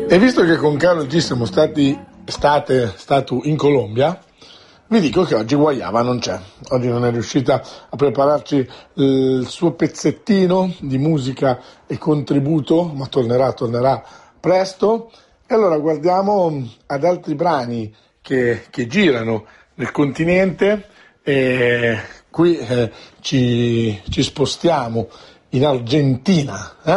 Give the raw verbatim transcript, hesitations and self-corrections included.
E visto che con Carlo G siamo stati state stato in Colombia, vi dico che oggi Guayaba non c'è. Oggi non è riuscita a prepararci il suo pezzettino di musica e contributo, ma tornerà, tornerà presto. E allora guardiamo ad altri brani che, che girano nel continente. E qui eh, ci, ci spostiamo in Argentina, eh?